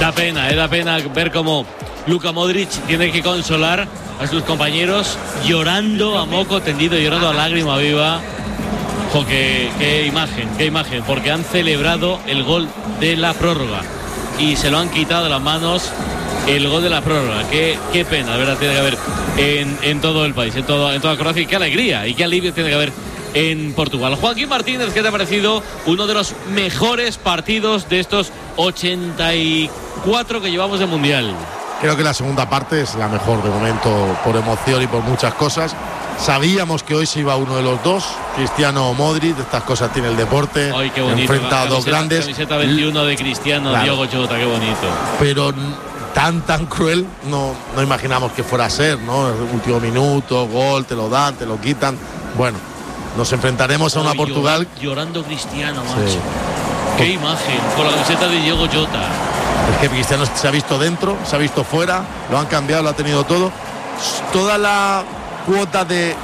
Da pena ver cómo Luka Modric tiene que consolar a sus compañeros llorando a moco tendido, llorando a lágrima viva. Jo, qué imagen, porque han celebrado el gol de la prórroga y se lo han quitado de las manos el gol de la prórroga. Qué pena, de verdad, tiene que haber en todo el país, en toda Croacia, y qué alegría y qué alivio tiene que haber en Portugal. Joaquín Martínez, ¿qué te ha parecido uno de los mejores partidos de estos 84 que llevamos de Mundial? Creo que la segunda parte es la mejor de momento, por emoción y por muchas cosas. Sabíamos que hoy se iba uno de los dos, Cristiano o Modric. Estas cosas tiene el deporte. Ay, qué bonito. Enfrenta a dos grandes. Camiseta 21 de Cristiano, claro. Diogo Jota, qué bonito. Pero tan cruel no imaginamos que fuera a ser, ¿no? El último minuto, gol, te lo dan, te lo quitan. Bueno, nos enfrentaremos a una Portugal. Llorando Cristiano, macho. Sí. Qué imagen, con la camiseta de Diogo Jota. Es que Cristiano se ha visto dentro, se ha visto fuera, lo han cambiado, lo ha tenido todo. Toda la cuota de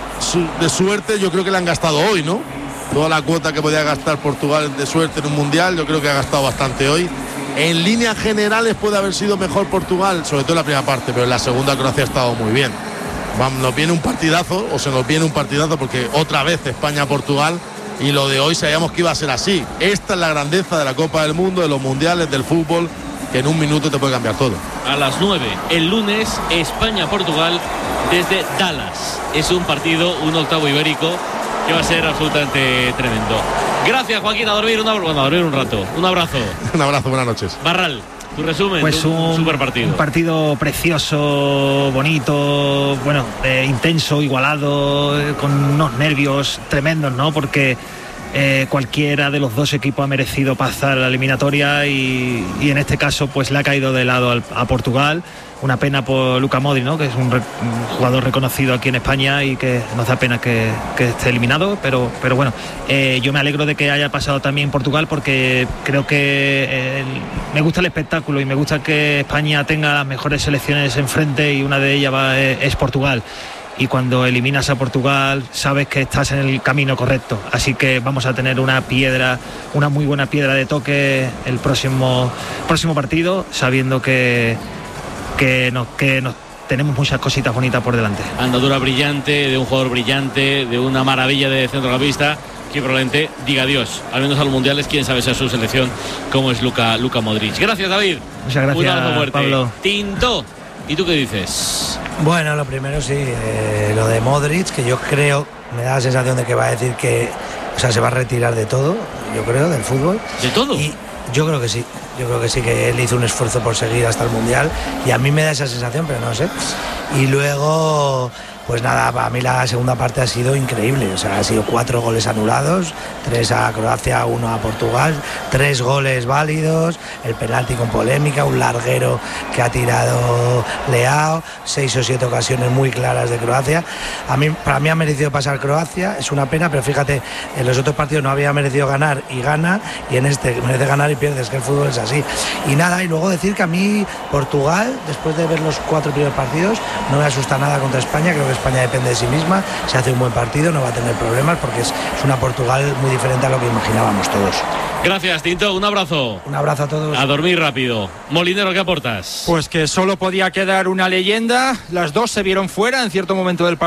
suerte yo creo que la han gastado hoy, ¿no? Toda la cuota que podía gastar Portugal de suerte en un mundial, yo creo que ha gastado bastante hoy. En líneas generales puede haber sido mejor Portugal, sobre todo en la primera parte, pero en la segunda Croacia ha estado muy bien. Nos viene un partidazo, o se nos viene un partidazo, porque otra vez España-Portugal, y lo de hoy sabíamos que iba a ser así. Esta es la grandeza de la Copa del Mundo, de los mundiales, del fútbol, que en un minuto te puede cambiar todo. A las 9, el lunes, España-Portugal desde Dallas. Es un partido, un octavo ibérico, que va a ser absolutamente tremendo. Gracias, Joaquín, a dormir un rato. Un abrazo. Un abrazo, buenas noches. Barral, tu resumen. Pues un super partido. Un partido precioso, bonito, bueno, intenso, igualado, con unos nervios tremendos, ¿no? Porque cualquiera de los dos equipos ha merecido pasar a la eliminatoria y en este caso pues le ha caído de lado a Portugal. Una pena por Luka Modric, ¿no? Que es un jugador reconocido aquí en España y que nos da pena que esté eliminado, pero bueno, yo me alegro de que haya pasado también Portugal, porque creo que me gusta el espectáculo y me gusta que España tenga las mejores selecciones enfrente, y una de ellas es Portugal. Y cuando eliminas a Portugal sabes que estás en el camino correcto, así que vamos a tener una muy buena piedra de toque el próximo partido, sabiendo que nos tenemos muchas cositas bonitas por delante. Andadura brillante de un jugador brillante, de una maravilla de centrocampista, que probablemente diga adiós, al menos a los mundiales, quién sabe si a su selección, como es Luka Modric. Gracias, David. Muchas gracias, un abrazo fuerte. Pablo. Tinto, ¿y tú qué dices? Bueno, lo primero sí, lo de Modric, que yo creo, me da la sensación de que va a decir que, o sea, se va a retirar de todo, yo creo, del fútbol. ¿De todo? Y yo creo que sí, que él hizo un esfuerzo por seguir hasta el Mundial, y a mí me da esa sensación, pero no sé. Y luego, pues nada, para mí la segunda parte ha sido increíble, o sea, ha sido 4 goles anulados, 3 a Croacia, 1 a Portugal, 3 goles válidos, el penalti con polémica, un larguero que ha tirado Leao, 6 o 7 ocasiones muy claras de Croacia. Para mí ha merecido pasar Croacia, es una pena, pero fíjate, en los otros partidos no había merecido ganar y gana, y en este merece ganar y pierdes, que el fútbol es así. Y nada, y luego decir que a mí Portugal, después de ver los 4 primeros partidos, no me asusta nada contra España. Creo que España depende de sí misma, se hace un buen partido, no va a tener problemas, porque es una Portugal muy diferente a lo que imaginábamos todos. Gracias, Tinto, un abrazo. Un abrazo a todos. A dormir rápido. Molinero, ¿qué aportas? Pues que solo podía quedar una leyenda, las dos se vieron fuera en cierto momento del partido.